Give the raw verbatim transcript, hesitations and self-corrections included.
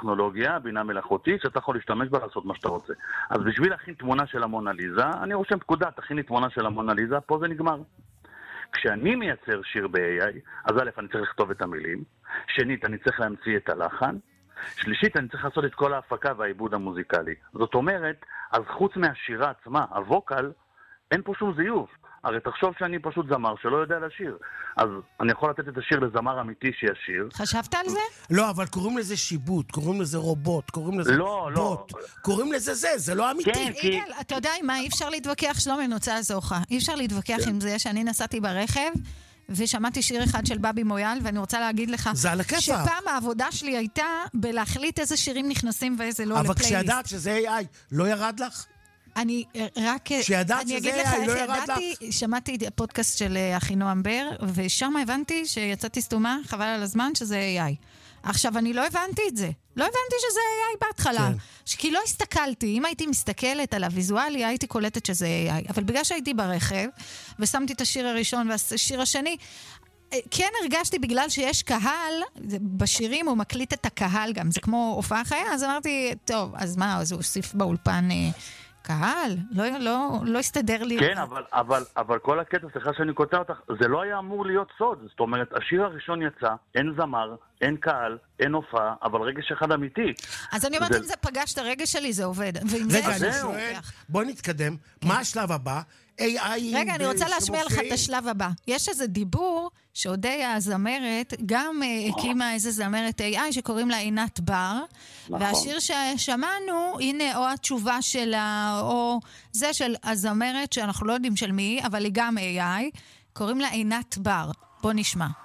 טכנולוגיה, בינה מלאכותית, שאתה יכול להשתמש בה לעשות מה שאתה רוצה. אז בשביל להכין תמונה של המונליזה, אני רושם פקודה, תכין לי תמונה של המונליזה, פה זה נגמר. כשאני מייצר שיר ב-איי איי, אז א', אני צריך לכתוב את המילים, שנית, אני צריך להמציא את הלחן, שלישית, אני צריך לעשות את כל ההפקה והעיבוד המוזיקלי. זאת אומרת, אז חוץ מהשירה עצמה, הווקל, אין פה שום זיוף. הרי תחשוב שאני פשוט זמר שלא יודע לשיר. אז אני יכול לתת את השיר לזמר אמיתי שישיר. חשבת על זה? לא, אבל קוראים לזה שיבוט, קוראים לזה רובוט, קוראים לזה לא, בוט. לא. קוראים לזה זה, זה לא אמיתי. כן, כי... יגאל, אתה יודע מה, אי אפשר להתווכח, שלומי, אני רוצה לעזור לך. אי אפשר להתווכח עם זה שאני נסעתי ברכב, ושמעתי שיר אחד של בבי מויאל, ואני רוצה להגיד לך, זה על הכיפה. שפעם העבודה שלי הייתה בלהחליט איזה שירים נכנסים ואיזה לא לפלייליסט. אבל כשידעת שזה איי איי, לא ירד לך? אני רק... כשידעת שזה איי איי, לא ירד לך? שמעתי פודקאסט של אחינועם בר, ושם הבנתי שיצאתי סתומה, חבל על הזמן, שזה איי איי. עכשיו, אני לא הבנתי את זה. לא הבנתי שזה איי איי בהתחלה. כן. כי לא הסתכלתי. אם הייתי מסתכלת על הוויזואלי, הייתי קולטת שזה איי איי. אבל בגלל שהייתי ברכב, ושמתי את השיר הראשון והשיר השני, כן הרגשתי בגלל שיש קהל, בשירים הוא מקליט את הקהל גם, זה כמו הופעה חיה, אז אמרתי, טוב, אז מה, אז הוא הוסיף באולפן... קהל, לא, לא, לא הסתדר לי. כן, אבל, אבל, אבל כל הקטע, סליחה שאני קוטע אותך, זה לא היה אמור להיות סוד. זאת אומרת, השיר הראשון יצא, אין זמר, אין קהל, אין הופעה, אבל רגש אחד אמיתי. אז אני אומרת, זה... אם זה פגש את הרגש שלי, זה עובד. רגע, אני שואל, בוא נתקדם. כן. מה השלב הבא? איי איי... רגע, אני רוצה להשמיע לך את השלב הבא. יש איזה דיבור שאודיה הזמרת, גם הקימה איזה זמרת איי איי שקוראים לה עינת בר, נכון. והשיר ששמענו, הנה או התשובה שלה, או זה של הזמרת, שאנחנו לא יודעים של מי, אבל היא גם איי איי, קוראים לה עינת בר. בוא נשמע.